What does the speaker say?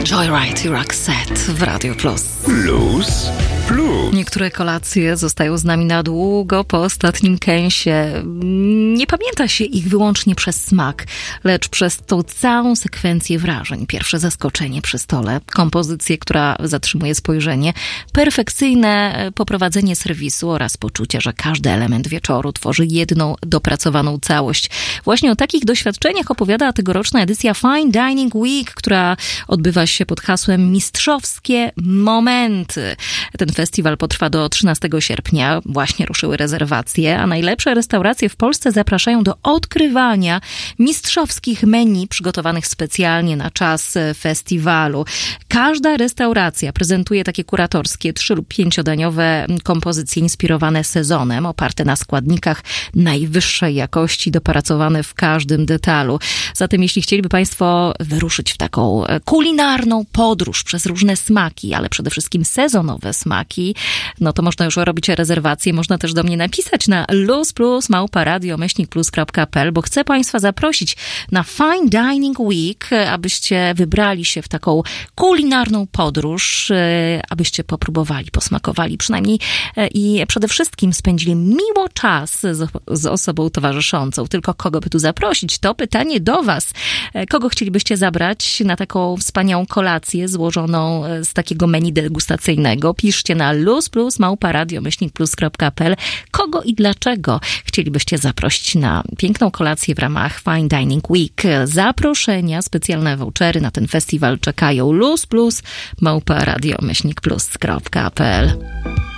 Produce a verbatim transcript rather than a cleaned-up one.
Joyride i Roxette w Radio Plus. Plus, plus. Niektóre kolacje zostają z nami na długo po ostatnim kęsie. Nie pamięta się ich wyłącznie przez smak, lecz przez tą całą sekwencję wrażeń. Pierwsze zaskoczenie przy stole, kompozycję, która zatrzymuje spojrzenie, perfekcyjne poprowadzenie serwisu oraz poczucie, że każdy element wieczoru tworzy jedną dopracowaną całość. Właśnie o takich doświadczeniach opowiada tegoroczna edycja Fine Dining Week, która odbywa się pod hasłem Mistrzowskie Momenty. Ten festiwal potrwa do trzynastego sierpnia. Właśnie ruszyły rezerwacje, a najlepsze restauracje w Polsce zapraszają do odkrywania mistrzowskich menu przygotowanych specjalnie na czas festiwalu. Każda restauracja prezentuje takie kuratorskie trzy- lub pięciodaniowe kompozycje inspirowane sezonem, oparte na składnikach najwyższej jakości, dopracowane w każdym detalu. Zatem jeśli chcieliby Państwo wyruszyć w taką kulinarną podróż przez różne smaki, ale przede wszystkim sezonowe smaki, no to można już robić rezerwacje. Można też do mnie napisać na luzplus małpa radio myślnik plus kropka p l, bo chcę Państwa zaprosić na Fine Dining Week, abyście wybrali się w taką kulinarną podróż, abyście popróbowali, posmakowali przynajmniej i przede wszystkim spędzili miło czas z, z osobą towarzyszącą. Tylko kogo by tu zaprosić? To pytanie do Was. Kogo chcielibyście zabrać na taką wspaniałą kolację złożoną z takiego menu degustacyjnego? Piszcie na luzplus małpa radio myślnik plus kropka p l. Kogo i dlaczego chcielibyście zaprosić na piękną kolację w ramach Fine Dining Week? Zaproszenia, specjalne vouchery na ten festiwal czekają. luzplus małpa radio myślnik plus kropka p l.